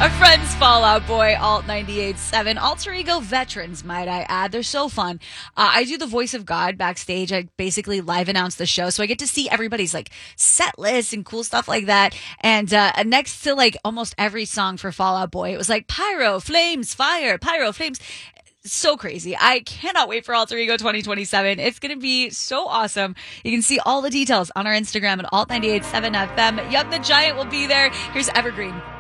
Our friends Fall Out Boy, Alt 98.7, Alter Ego veterans, might I add. They're so fun. I do the voice of God backstage. I basically live announce the show, so I get to see everybody's like set lists and cool stuff like that. And next to like almost every song for Fall Out Boy, it was like pyro, flames, fire, pyro, flames. So crazy. I cannot wait for Alter Ego 2027. It's going to be so awesome. You can see all the details on our Instagram at Alt 98.7 FM. Young the Giant will be there. Here's Evergreen.